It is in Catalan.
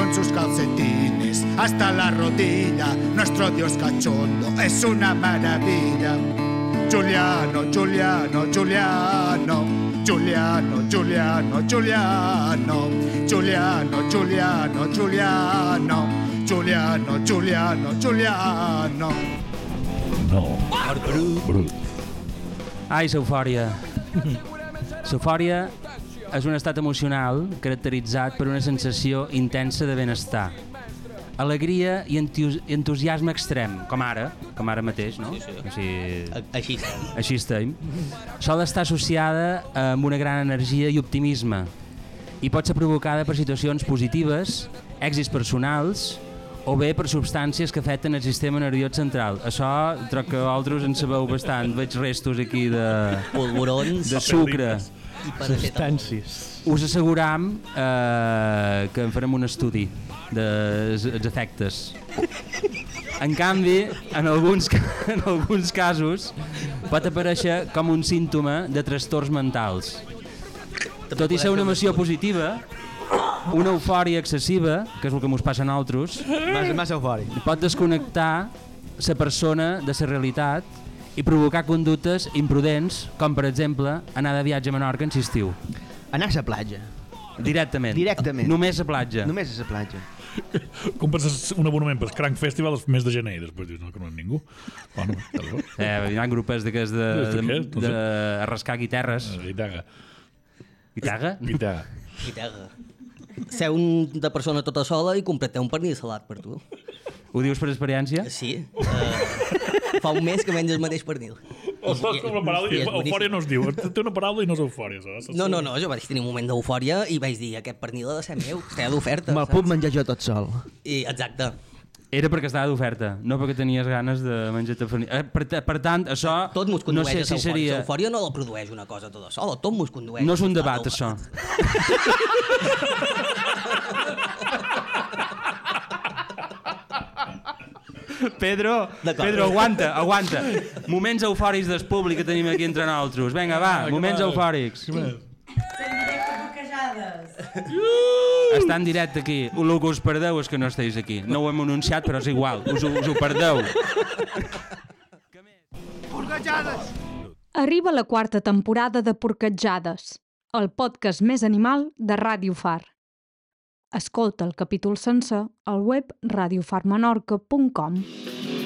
con sus calcetines hasta la rodilla. Nuestro Dios cachondo es una maravilla. Giuliano, Giuliano, Giuliano, Giuliano, Giuliano, Giuliano, Giuliano, Giuliano, Giuliano, Giuliano, Giuliano, Giuliano. No. Brut. Ai, l'eufòria. L'eufòria és un estat emocional caracteritzat per una sensació intensa de benestar, alegria i entusiasme extrem, com ara mateix, no? Sí. Així estem. Sol estar associada amb una gran energia i optimisme i pot ser provocada per situacions positives, èxits personals o bé per substàncies que afecten el sistema nerviós central. Això troc que vosaltres en sabeu bastant. Veig restos aquí de... polvorons, de sucre. Substàncies. Us asseguram que en farem un estudi dels efectes. En canvi, en alguns casos pot aparèixer com un símptoma de trastorns mentals. Tot i ser una emoció positiva, una eufòria excessiva, que és el que ens passa a nosaltres, massa eufòric, pot desconnectar la persona de la realitat i provocar conductes imprudents, com per exemple anar de viatge a Menorca en estiu. anar a la platja. Directament. Només a platja. Només a la platja. Compres un abonament per Crank Festival el mes de gener i després dius, no, que no és ningú. Bueno, hi ha grupes de arrascar guitarres. Guitarra? Guitarra. Ser una persona tota sola i comprar-te un pernil salat per tu. Ho dius per experiència? Sí. Fa un mes que menys el mateix pernil. Eufòria no es diu. Té una paraula i no és eufòria. No, jo vaig tenir un moment d'eufòria i vaig dir, aquest pernil ha de ser meu, està d'oferta. Me'l puc menjar jo tot sol. Exacte. Era perquè estava d'oferta, no perquè tenies ganes de menjar-te pernil. Per tant, això tot mos no condueix sé si seria... L'eufòria no la produeix una cosa tota sola, tot mos condueix. No és un debat, això. Pedro, aguanta. Moments eufòrics del públic que tenim aquí entre nosaltres. Vinga, va, moments eufòrics. Està en directe aquí. El que us perdeu és que no esteu aquí. No ho hem anunciat, però és igual. Us ho perdeu. Porquejades! Arriba la quarta temporada de Porquejades, el podcast més animal de Ràdio Far. Escolta el capítol sencer al web radiofarmenorca.com.